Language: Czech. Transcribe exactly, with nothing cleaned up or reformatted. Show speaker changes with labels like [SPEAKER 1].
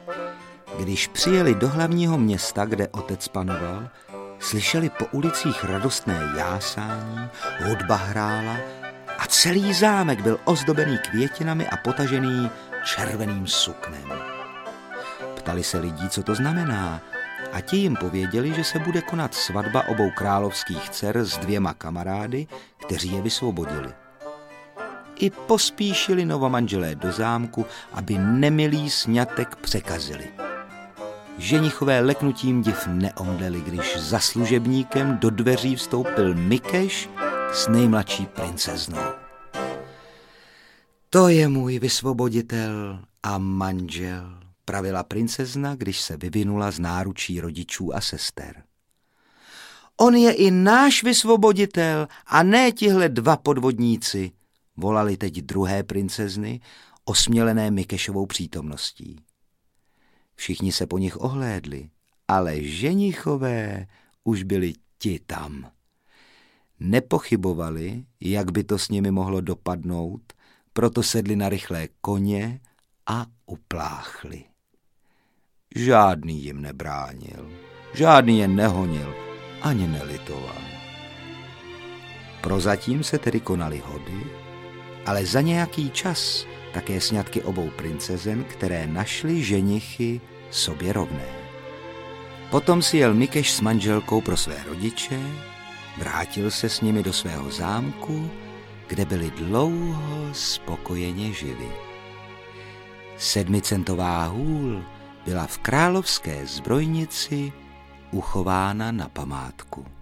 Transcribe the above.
[SPEAKER 1] Když přijeli do hlavního města, kde otec panoval, slyšeli po ulicích radostné jásání, hudba hrála a celý zámek byl ozdobený květinami a potažený červeným suknem. Ptali se lidí, co to znamená, a ti jim pověděli, že se bude konat svatba obou královských dcer s dvěma kamarády, kteří je vysvobodili. I pospíšili novomanželé do zámku, aby nemilý sňatek překazili. Ženichové leknutím div neomdleli, když za služebníkem do dveří vstoupil Mikeš s nejmladší princeznou. To je můj vysvoboditel a manžel, pravila princezna, když se vyvinula z náručí rodičů a sester. On je i náš vysvoboditel a ne tihle dva podvodníci, volali teď druhé princezny, osmělené Mikešovou přítomností. Všichni se po nich ohlédli, ale ženichové už byli ti tam. Nepochybovali, jak by to s nimi mohlo dopadnout, proto sedli na rychlé koně a upláchli. Žádný jim nebránil, žádný je nehonil, ani nelitoval. Prozatím se tedy konaly hody, ale za nějaký čas také sňatky obou princezen, které našly ženichy sobě rovné. Potom si jel Mikeš s manželkou pro své rodiče, vrátil se s nimi do svého zámku, kde byli dlouho spokojeně žili. Sedmicentová hůl byla v královské zbrojnici uchována na památku.